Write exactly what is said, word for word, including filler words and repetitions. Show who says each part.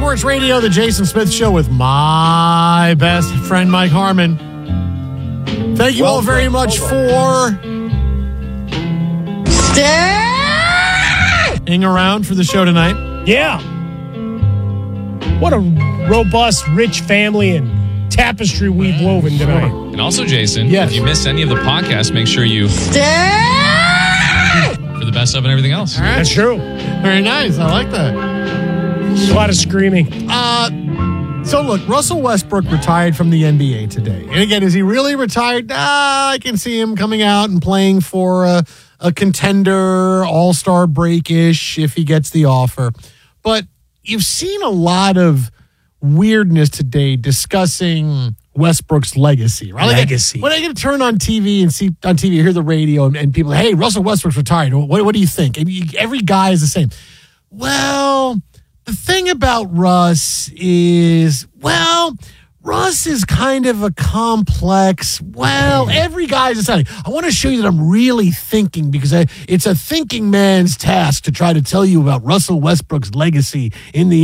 Speaker 1: Sports Radio, the Jason Smith Show with my best friend, Mike Harmon. Thank you well, all very much for staying around for the show tonight.
Speaker 2: Yeah. What a robust, rich family and tapestry we've woven tonight.
Speaker 3: And also, Jason,
Speaker 1: yes.
Speaker 3: if you missed any of the podcasts, make sure you stay for the best of and everything else.
Speaker 1: All right.
Speaker 2: That's true.
Speaker 1: Very nice. I like that.
Speaker 2: A lot of screaming.
Speaker 1: Uh, so, look, Russell Westbrook retired from the N B A today. And again, is he really retired? Ah, I can see him coming out and playing for a, a contender, all-star break-ish if he gets the offer. But you've seen a lot of weirdness today discussing Westbrook's legacy, right?
Speaker 2: Legacy.
Speaker 1: Like, when I get to turn on T V and see on T V, hear the radio, and, and people, hey, Russell Westbrook's retired. What, what do you think? And you, every guy is the same. Well, the thing about Russ is, well, Russ is kind of a complex, well, every guy's deciding. I want to show you that I'm really thinking because I, it's a thinking man's task to try to tell you about Russell Westbrook's legacy in the